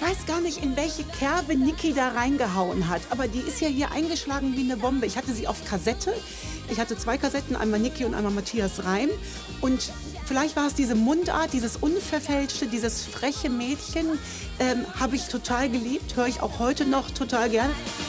weiß gar nicht, in welche Kerbe Niki da reingehauen hat. Aber die ist ja hier eingeschlagen wie eine Bombe. Ich hatte sie auf Kassette. Ich hatte 2 Kassetten, einmal Niki und einmal Matthias Reim. Und vielleicht war es diese Mundart, dieses Unverfälschte, dieses freche Mädchen. Habe ich total geliebt, höre ich auch heute noch total gerne.